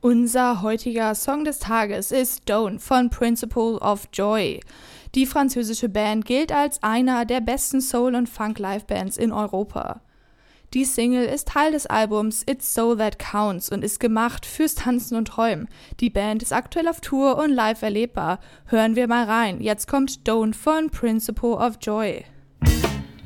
Unser heutiger Song des Tages ist Don't von Principle of Joy. Die französische Band gilt als einer der besten Soul- und Funk-Live-Bands in Europa. Die Single ist Teil des Albums It's So That Counts und ist gemacht fürs Tanzen und Träumen. Die Band ist aktuell auf Tour und live erlebbar. Hören wir mal rein. Jetzt kommt Don't von Principle of Joy.